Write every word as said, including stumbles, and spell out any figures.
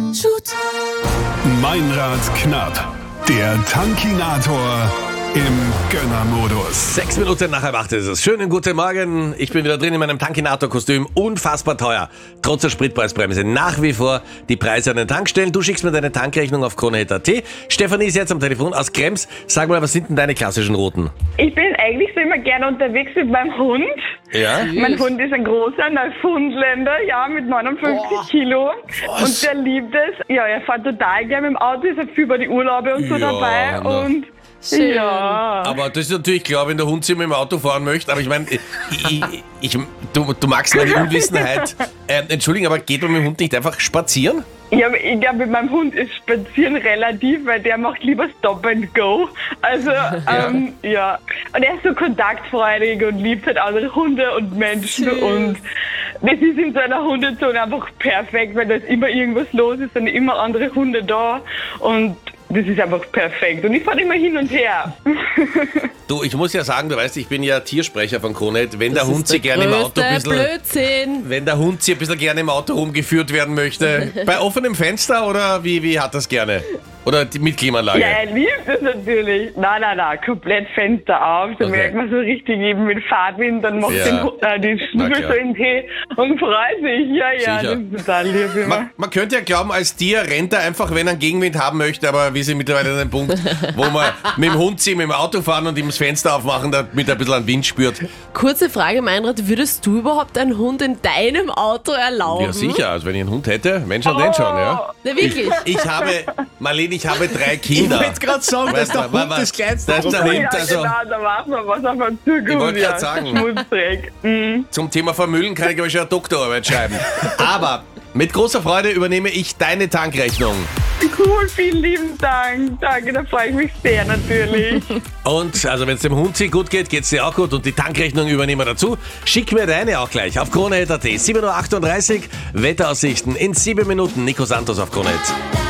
Shoot. Meinrad knapp. Der Tankinator im Gönnermodus. Sechs Minuten nach halb acht ist es. Schönen guten Morgen. Ich bin wieder drin in meinem Tankinator-Kostüm. Unfassbar teuer. Trotz der Spritpreisbremse. Nach wie vor die Preise an den Tankstellen. Du schickst mir deine Tankrechnung auf kronehit punkt at. Stefanie ist jetzt am Telefon aus Krems. Sag mal, was sind denn deine klassischen Routen? Ich bin eigentlich so immer gerne unterwegs mit meinem Hund. Ja? Mein Hund ist ein großer Neufundländer, ja, mit neunundfünfzig Boah. Kilo. Was? Und der liebt es. Ja, er fährt total gerne mit dem Auto, ist viel bei die Urlaube und so Ja, dabei. na. Und Schön. ja. Aber das ist natürlich klar, wenn der Hund sich mit dem Auto fahren möchte. Aber ich meine, ich, ich, ich, du, du magst meine Unwissenheit. Äh, Entschuldigung, aber geht man mit dem Hund nicht einfach spazieren? Ja, aber ich glaube, mit meinem Hund ist Spazieren relativ, weil der macht lieber Stop and Go. Also, ähm, ja. Und er ist so kontaktfreudig und liebt halt andere Hunde und Menschen. Schön. Und das ist in so einer Hundezone einfach perfekt, weil da ist immer irgendwas los, es sind immer andere Hunde da. Und das ist einfach perfekt. Und ich fahre immer hin und her. Du, ich muss ja sagen, du weißt, ich bin ja Tiersprecher von Kronehit. Wenn der Das Hund ist sich der gerne im Auto ein größte bisschen... Blödsinn. Wenn der Hund sich ein bisschen gerne im Auto rumgeführt werden möchte, bei offenem Fenster oder wie, wie hat das gerne? Oder die mit Klimaanlage? Ja, er liebt es natürlich. Nein, nein, nein, komplett Fenster auf. Da Okay. merkt man so richtig eben mit Fahrtwind, dann macht Ja. den, Hu- äh, den Na Schnubbel klar. so in den Tee und freut sich. Ja, ja, Sicher. das ist total lieb immer. Man, man könnte ja glauben, als Tier rennt er einfach, wenn er einen Gegenwind haben möchte, aber wir sind mittlerweile an einem Punkt, wo man mit dem Hund sich mit dem Auto fahren und ihm das Fenster aufmachen, damit er ein bisschen an Wind spürt. Kurze Frage, Meinrad, würdest du überhaupt einen Hund in deinem Auto erlauben? Ja, sicher, also wenn ich einen Hund hätte, Mensch an den schon, ja. Na, wirklich? Ich habe, Marlene, ich habe drei Kinder. Ich wollte gerade sagen, dass Weißt der du, wa- Hund wa- das kleinste das ist der Oh, Hund, ja, also genau, da weiß man, was auf einen zukommt. Ich wollte ja. grad sagen. Schmutzig. Mhm. zum Thema Vermüllen kann ich aber schon eine Doktorarbeit schreiben. Aber mit großer Freude übernehme ich deine Tankrechnung. Cool, vielen lieben Dank. Danke, da freue ich mich sehr natürlich. Und also wenn es dem Hund sich gut geht, geht es dir auch gut und die Tankrechnung übernehmen wir dazu. Schick mir deine auch gleich auf kronehit punkt at. sieben Uhr achtunddreißig, Wetteraussichten in sieben Minuten. Nico Santos auf Kronehit.